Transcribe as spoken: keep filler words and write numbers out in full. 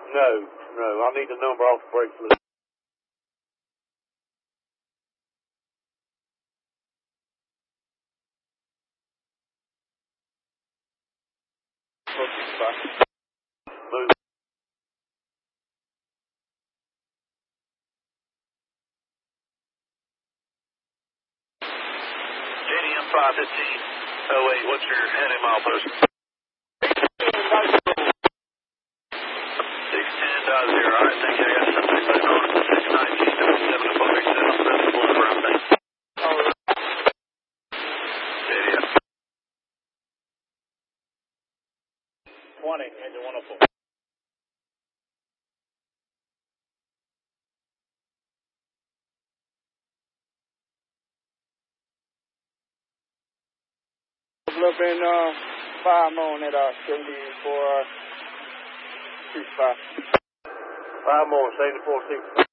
No, no. I need the number off the bracelet. Move. J D M five fifteen oh eight, what's your heading milepost? six ten dot zero, alright, thank you. I got something putting on six nineteen point seven o'clock, set on the floor around thing. J D M. twenty, engine one oh four. Up in uh, five moon at uh, seventy-four, two five. Five moon, seventy-four, two five.